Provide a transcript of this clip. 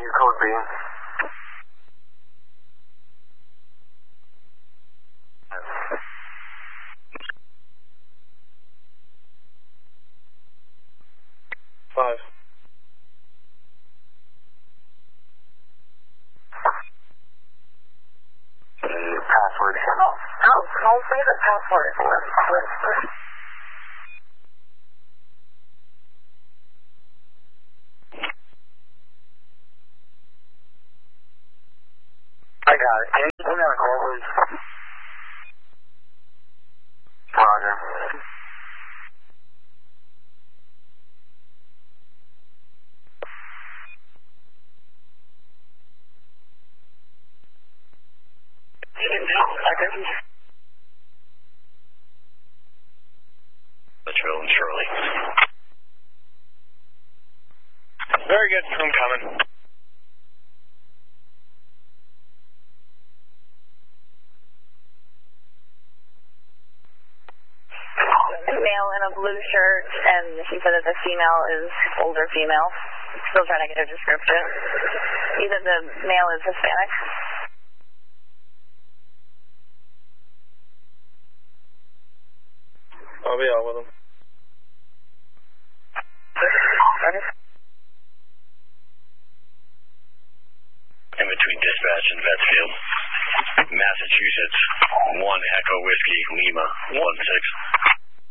use code B. Five. Password. I'll say the password. I got it. Can you put me on a call, please? Roger. Litchfield and Shirley. Very good. I'm coming. A male in a blue shirt, and she said that the female is older female. Still trying to get a description. Either the male is Hispanic. I'll be out with him. In between dispatch and Vetsfield, Massachusetts, 1 Echo Whiskey, Lima, 1-6.